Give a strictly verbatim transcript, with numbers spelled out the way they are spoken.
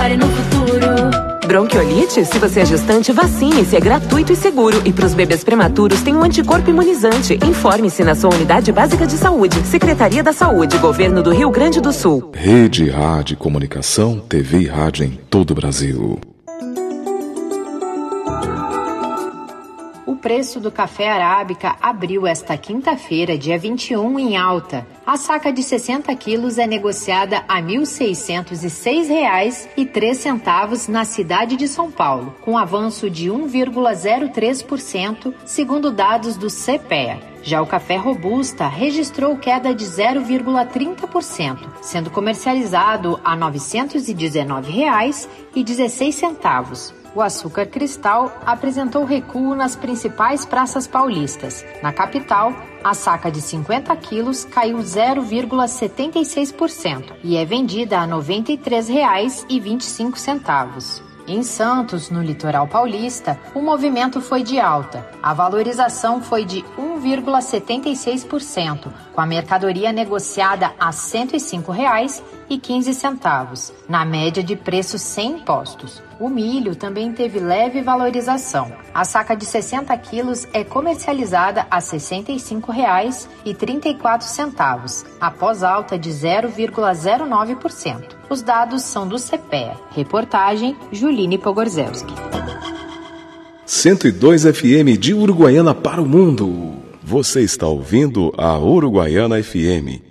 agora e no futuro. Bronquiolite? Se você é gestante, vacine-se, é gratuito e seguro. E para os bebês prematuros tem um anticorpo imunizante. Informe-se na sua unidade básica de saúde. Secretaria da Saúde, Governo do Rio Grande do Sul. Rede Rádio Comunicação, T V e rádio em todo o Brasil. O preço do café arábica abriu esta quinta-feira, dia vinte e um, em alta. A saca de sessenta quilos é negociada a mil seiscentos e seis reais e três centavos na cidade de São Paulo, com avanço de um vírgula zero três por cento, segundo dados do C P E A. Já o café robusta registrou queda de zero vírgula trinta por cento, sendo comercializado a novecentos e dezenove reais e dezesseis centavos. O açúcar cristal apresentou recuo nas principais praças paulistas. Na capital, a saca de cinquenta quilos caiu zero vírgula setenta e seis por cento e é vendida a noventa e três reais e vinte e cinco centavos. Em Santos, no litoral paulista, o movimento foi de alta. A valorização foi de um vírgula setenta e seis por cento, com a mercadoria negociada a cento e cinco reais e quinze centavos, na média de preços sem impostos. O milho também teve leve valorização. A saca de sessenta quilos é comercializada a sessenta e cinco reais e trinta e quatro centavos, após alta de zero vírgula zero nove por cento. Os dados são do C P E A. Reportagem Juline Pogorzelski. cento e dois F M de Uruguaiana para o mundo. Você está ouvindo a Uruguaiana F M.